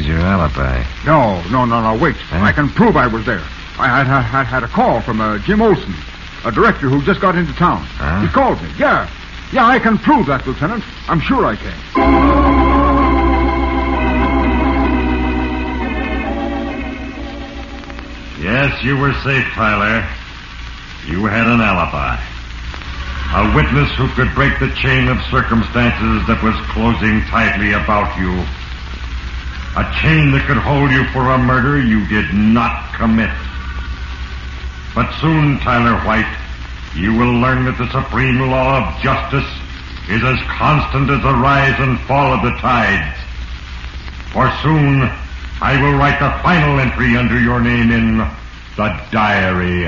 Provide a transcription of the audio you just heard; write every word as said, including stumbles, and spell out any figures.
your alibi. No, no, no, no, wait. Huh? I can prove I was there. I had, I had, had a call from uh, Jim Olson, a director who just got into town. Huh? He called me. Yeah. Yeah, I can prove that, Lieutenant. I'm sure I can. Yes, you were safe, Tyler. You had an alibi. A witness who could break the chain of circumstances that was closing tightly about you. A chain that could hold you for a murder you did not commit. But soon, Tyler White, you will learn that the supreme law of justice is as constant as the rise and fall of the tides. For soon, I will write the final entry under your name in the diary